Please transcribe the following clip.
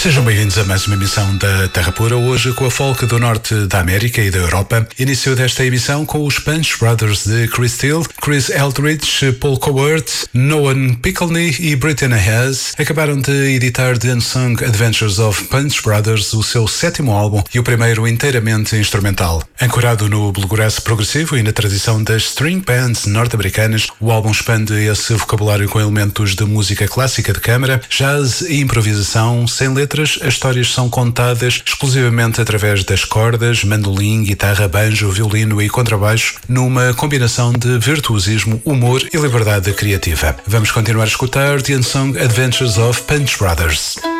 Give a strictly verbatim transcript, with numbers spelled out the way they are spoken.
Sejam bem-vindos a mais uma emissão da Terra Pura, hoje com a folk do norte da América e da Europa. Início desta emissão com os Punch Brothers de Chris Steele, Chris Eldridge, Paul Coward, Noah Pickney e Brittany Hayes acabaram de editar The Unsung Adventures of Punch Brothers, o seu sétimo álbum e o primeiro inteiramente instrumental. Ancorado no bluegrass progressivo e na tradição das string bands norte-americanas, o álbum expande esse vocabulário com elementos de música clássica de câmara, jazz e improvisação. Sem letras, as histórias são contadas exclusivamente através das cordas, mandolim, guitarra, banjo, violino e contrabaixo, numa combinação de virtuosismo, humor e liberdade criativa. Vamos continuar a escutar The Unsung Adventures of Punch Brothers.